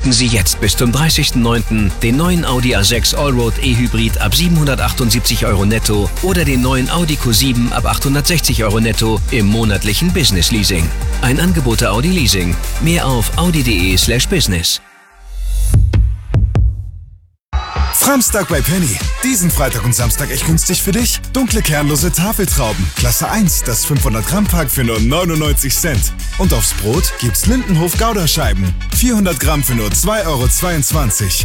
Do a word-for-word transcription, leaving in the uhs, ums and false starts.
entdecken Sie jetzt bis zum dreißigsten neunten den neuen Audi A sechs Allroad E-Hybrid ab siebenhundertachtundsiebzig Euro netto oder den neuen Audi Q sieben ab achthundertsechzig Euro netto im monatlichen Business Leasing. Ein Angebot der Audi Leasing. Mehr auf audi.de slash business. Framstag bei Penny. Diesen Freitag und Samstag echt günstig für dich. Dunkle kernlose Tafeltrauben. Klasse eins, das fünfhundert Gramm Pack für nur neunundneunzig Cent. Und aufs Brot gibt's Lindenhof Gouda-Scheiben. vierhundert Gramm für nur zwei Euro zweiundzwanzig.